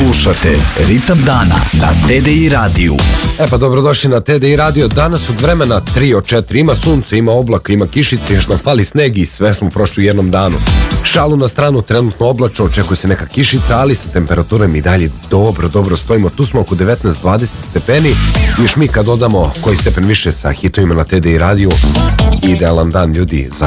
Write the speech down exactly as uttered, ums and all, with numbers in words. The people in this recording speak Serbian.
Slušate Ritam dana na T D I radiju. E pa dobrodošli na T D I radio. Danas od vremena tri od četiri. Ima sunce, ima oblaka, ima kišice, još nam fali sneg i sve smo prošli u jednom danu. Šalu na stranu, trenutno oblačno, očekuje se neka kišica, ali sa temperaturom i dalje dobro, dobro stojimo. Tu smo oko devetnaest dvadeset stepeni. Još mi kad dodamo koji stepen više sa hitovima na T D I radiju, idealan dan ljudi.